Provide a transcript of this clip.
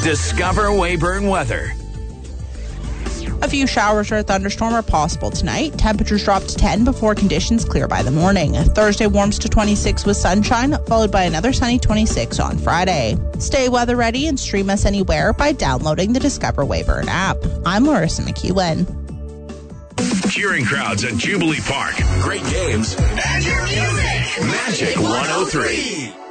Discover Weyburn weather. A few showers or a thunderstorm are possible tonight. Temperatures drop to 10 before conditions clear by the morning. Thursday warms to 26 with sunshine, followed by another sunny 26 on Friday. Stay weather ready and stream us anywhere by downloading the Discover Weyburn app. I'm Larissa McEwen. Cheering crowds at Jubilee Park. Great games. And your music. Magic 103.